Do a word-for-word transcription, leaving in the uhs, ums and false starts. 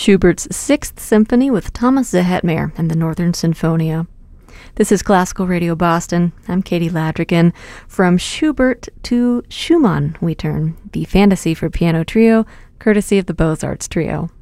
Schubert's Sixth Symphony with Thomas Zehetmeier and the Northern Sinfonia. This is Classical Radio Boston. I'm Katie Ladrigan. From Schubert to Schumann we turn, the Fantasy for Piano Trio, courtesy of the Beaux-Arts Trio.